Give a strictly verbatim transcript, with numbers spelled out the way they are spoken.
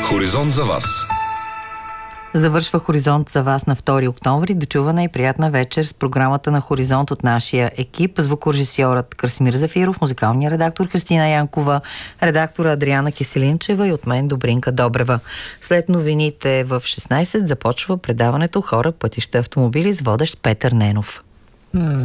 Хоризонт за вас. Завършва Хоризонт за вас на втори октомври. Дочувана и приятна вечер с програмата на Хоризонт от нашия екип. Звукорежисьорът Красимир Зафиров, музикалният редактор Христина Янкова, редактора Адриана Киселинчева и от мен Добринка Добрева. След новините в шестнайсет започва предаването Хора, пътища, автомобили с водещ Петър Ненов.